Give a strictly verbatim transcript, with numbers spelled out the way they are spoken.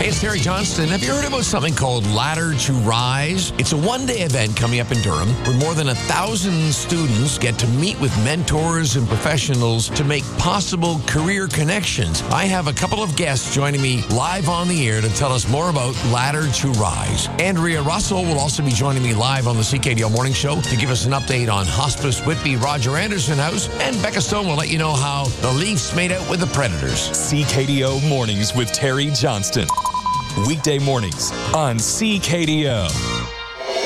Hey, it's Terry Johnston. Have you heard about something called Ladder to Rise? It's a one-day event coming up in Durham where more than a thousand students get to meet with mentors and professionals to make possible career connections. I have a couple of guests joining me live on the air to tell us more about Ladder to Rise. Andrea Russell will also be joining me live on the C K D O Morning Show to give us an update on Hospice Whitby Roger Anderson House. And Becca Stone will let you know how the Leafs made out with the Predators. C K D O Mornings with Terry Johnston. Weekday mornings on C K D O.